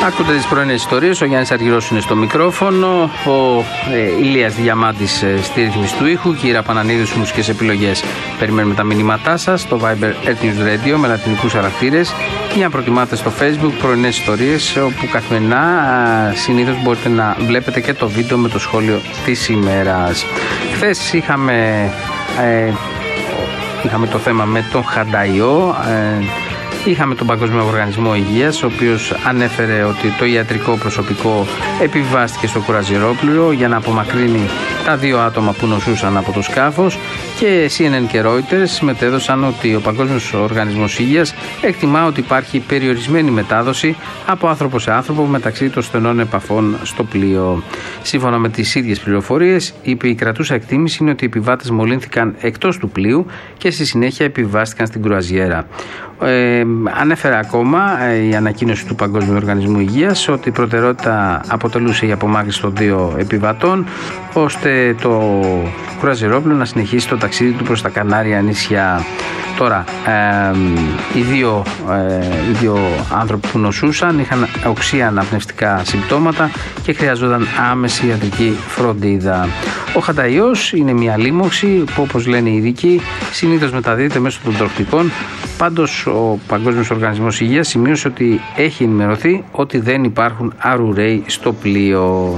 Ακούτε τις πρωινές ιστορίες, ο Γιάννης Αργυρός είναι στο μικρόφωνο, ο Ηλίας Διαμάντης στη ρύθμιση του ήχου και η Ήρα Πανανίδου στις μουσικές επιλογές. Περιμένουμε τα μηνύματά σας στο Viber News Radio με λατινικούς χαρακτήρες ή αν προτιμάτε στο Facebook πρωινές ιστορίες, όπου καθημερινά συνήθως μπορείτε να βλέπετε και το βίντεο με το σχόλιο της ημέρας. Χθες είχαμε το θέμα με τον Χανταϊό. Είχαμε τον Παγκόσμιο Οργανισμό Υγείας, ο οποίος ανέφερε ότι το ιατρικό προσωπικό επιβιβάστηκε στο κουραζιερόπλοιο για να απομακρύνει τα 2 άτομα που νοσούσαν από το σκάφος, και CNN και Reuters μετέδωσαν ότι ο Παγκόσμιος Οργανισμός Υγείας εκτιμά ότι υπάρχει περιορισμένη μετάδοση από άνθρωπο σε άνθρωπο μεταξύ των στενών επαφών στο πλοίο. Σύμφωνα με τις ίδιες πληροφορίες, η κρατούσα εκτίμηση είναι ότι οι επιβάτες μολύνθηκαν εκτός του πλοίου και στη συνέχεια επιβιβάστηκαν στην κρουαζιέρα. Ανέφερε ακόμα η ανακοίνωση του Παγκόσμιου Οργανισμού Υγείας ότι η προτεραιότητα αποτελούσε η απομάκρυνση των 2 επιβατών, ώστε το κρουαζιερόπλοιο να συνεχίσει το ταξίδι του προς τα Κανάρια νησιά. Τώρα, οι δύο άνθρωποι που νοσούσαν είχαν οξεία αναπνευστικά συμπτώματα και χρειαζόταν άμεση ιατρική φροντίδα. Ο Χανταϊός είναι μια λίμωξη που, όπως λένε οι ειδικοί, συνήθως μεταδίδεται μέσω των τροκτικών. Πάντως, ο Παγκόσμιος Οργανισμός Υγείας σημείωσε ότι έχει ενημερωθεί ότι δεν υπάρχουν αρουραίοι στο πλοίο.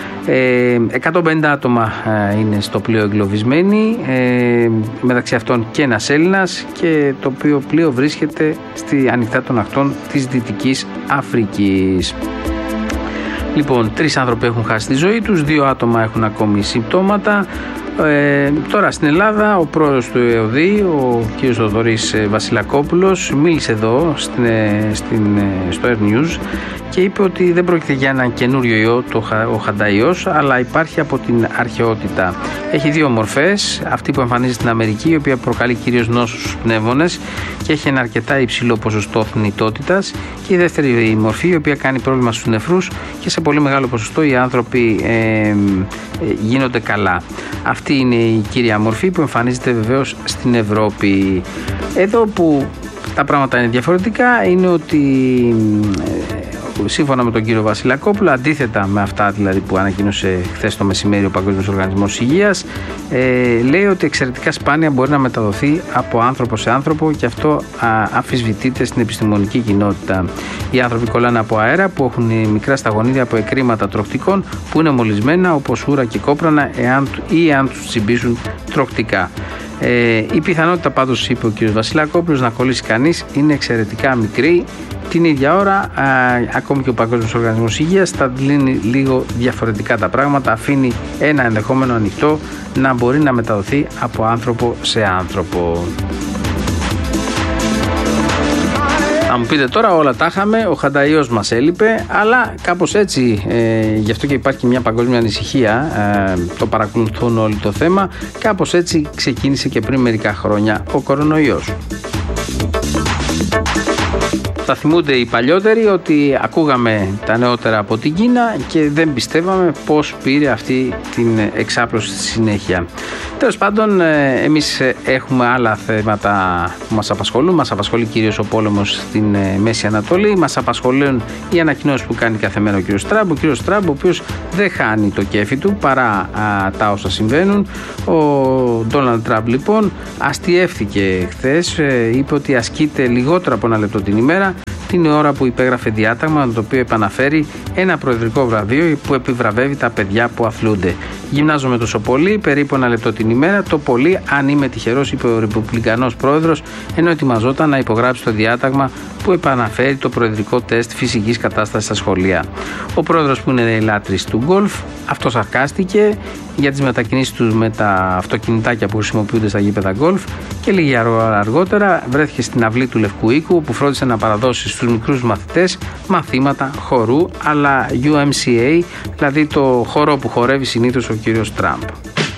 150 άτομα είναι στο πλοίο εγκλωβισμένοι, μεταξύ αυτών και ένας Έλληνας, και το οποίο πλοίο βρίσκεται στη ανοιχτά των ακτών της Δυτικής Αφρικής. Λοιπόν, 3 άνθρωποι έχουν χάσει τη ζωή τους, 2 άτομα έχουν ακόμη συμπτώματα. Τώρα στην Ελλάδα ο πρόεδρος του ΕΟΔΗ, ο κ. Θοδωρής Βασιλακόπουλος, μίλησε εδώ στο Air News και είπε ότι δεν πρόκειται για έναν καινούριο ιό, ο Χανταϊός, αλλά υπάρχει από την αρχαιότητα. Έχει 2 μορφές, αυτή που εμφανίζεται στην Αμερική, η οποία προκαλεί κυρίως νόσους στους πνεύμονες και έχει ένα αρκετά υψηλό ποσοστό θνητότητας, και η δεύτερη μορφή, η οποία κάνει πρόβλημα στους νεφρούς και σε πολύ μεγάλο ποσοστό οι άνθρωποι γίνονται καλά. Αυτή είναι η κύρια μορφή που εμφανίζεται βεβαίως στην Ευρώπη. Εδώ που τα πράγματα είναι διαφορετικά είναι ότι σύμφωνα με τον κύριο Βασιλακόπουλο, αντίθετα με αυτά δηλαδή που ανακοίνωσε χθες το μεσημέρι ο Παγκόσμιος Οργανισμός Υγείας, λέει ότι εξαιρετικά σπάνια μπορεί να μεταδοθεί από άνθρωπο σε άνθρωπο, και αυτό αμφισβητείται στην επιστημονική κοινότητα. Οι άνθρωποι κολλάνε από αέρα που έχουν μικρά σταγονίδια από εκρήματα τροκτικών που είναι μολυσμένα, όπως ούρα και κόπρανα, εάν τους τσιμπήσουν τροκτικά. Η πιθανότητα, πάντως, είπε ο κ. Βασιλακόπουλος, να κολλήσει κανείς είναι εξαιρετικά μικρή. Την ίδια ώρα, ακόμη και ο Παγκόσμιος Οργανισμός Υγείας τα λύνει λίγο διαφορετικά τα πράγματα, αφήνει ένα ενδεχόμενο ανοιχτό να μπορεί να μεταδοθεί από άνθρωπο σε άνθρωπο. Θα μου πείτε τώρα, όλα τα είχαμε, ο Χανταϊός μας έλειπε, αλλά κάπως έτσι, γι' αυτό και υπάρχει μια παγκόσμια ανησυχία, το παρακολουθούν όλοι το θέμα, κάπως έτσι ξεκίνησε και πριν μερικά χρόνια ο κορονοϊός. Θα θυμούνται οι παλιότεροι ότι ακούγαμε τα νεότερα από την Κίνα και δεν πιστεύαμε πώς πήρε αυτή την εξάπλωση στη συνέχεια. Τέλος πάντων, εμείς έχουμε άλλα θέματα που μας απασχολούν. Μας απασχολεί κυρίως ο πόλεμος στην Μέση Ανατολή. Μας απασχολούν οι ανακοινώσεις που κάνει κάθε μέρα ο κ. Τραμπ. Ο κ. Τραμπ, ο οποίος δεν χάνει το κέφι του παρά τα όσα συμβαίνουν. Ο Ντόναλντ Τραμπ, λοιπόν, αστιεύθηκε χθες. Είπε ότι ασκείται λιγότερο από 1 λεπτό την ημέρα, την ώρα που υπέγραφε διάταγμα με το οποίο επαναφέρει ένα προεδρικό βραβείο που επιβραβεύει τα παιδιά που αθλούνται. Γυμνάζομαι τόσο πολύ, περίπου 1 λεπτό την ημέρα, το πολύ αν είμαι τυχερός, είπε ο Ρεπουμπλικανός πρόεδρος, ενώ ετοιμαζόταν να υπογράψει το διάταγμα που επαναφέρει το προεδρικό τεστ φυσικής κατάστασης στα σχολεία. Ο πρόεδρος, που είναι λάτρης του γκολφ, αυτό σαρκάστηκε για τις μετακινήσεις του με τα αυτοκινητάκια που χρησιμοποιούνται στα γήπεδα γκολφ, και λίγη αργότερα βρέθηκε στην αυλή του Λευκού Οίκου, όπου φρόντισε να παραδώσει στους μικρούς μαθητές μαθήματα χορού αλλά UMCA, δηλαδή το χορό που χορεύει συνήθως ο κύριος Τραμπ.